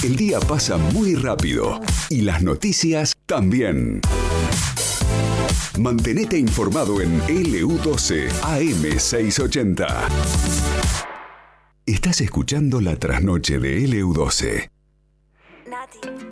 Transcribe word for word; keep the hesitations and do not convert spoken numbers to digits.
El día pasa muy rápido y las noticias también. Mantenete informado en L U doce A M seiscientos ochenta. Estás escuchando la trasnoche de L U doce. Nati.